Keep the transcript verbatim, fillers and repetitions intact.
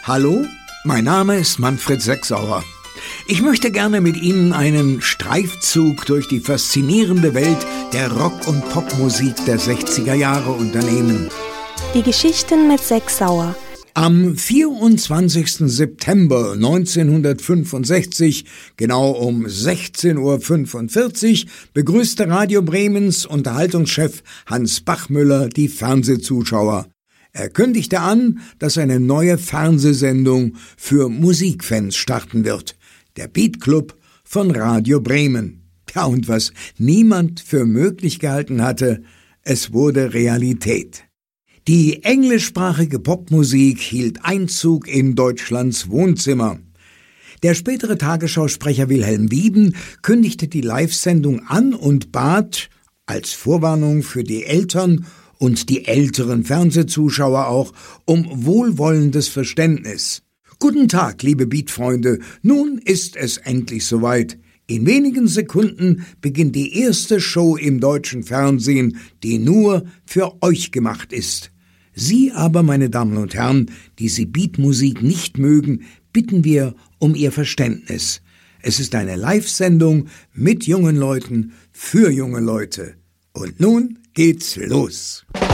Hallo, mein Name ist Manfred Sechsauer. Ich möchte gerne mit Ihnen einen Streifzug durch die faszinierende Welt der Rock- und Popmusik der sechziger Jahre unternehmen. Die Geschichten mit Sechsauer. Am vierundzwanzigsten September neunzehnhundertfünfundsechzig, genau um sechzehn Uhr fünfundvierzig, begrüßte Radio Bremens Unterhaltungschef Hans Bachmüller die Fernsehzuschauer. Er kündigte an, dass eine neue Fernsehsendung für Musikfans starten wird. Der Beat Club von Radio Bremen. Ja, und was niemand für möglich gehalten hatte, es wurde Realität. Die englischsprachige Popmusik hielt Einzug in Deutschlands Wohnzimmer. Der spätere Tagesschausprecher Wilhelm Wieben kündigte die Live-Sendung an und bat, als Vorwarnung für die Eltern und die älteren Fernsehzuschauer auch, um wohlwollendes Verständnis. Guten Tag, liebe Beat-Freunde, nun ist es endlich soweit. In wenigen Sekunden beginnt die erste Show im deutschen Fernsehen, die nur für euch gemacht ist. Sie aber, meine Damen und Herren, die Sie Beatmusik nicht mögen, bitten wir um Ihr Verständnis. Es ist eine Live-Sendung mit jungen Leuten für junge Leute. Und nun geht's los.